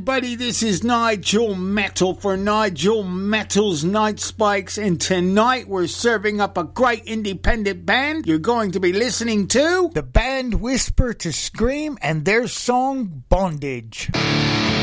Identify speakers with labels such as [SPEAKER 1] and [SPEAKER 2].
[SPEAKER 1] everybody, this is Nigel Metal for Nigel Metal's Night Spikes, and tonight we're serving up a great independent band. You're going to be listening to
[SPEAKER 2] the band Whisper to Scream and their song Bondage.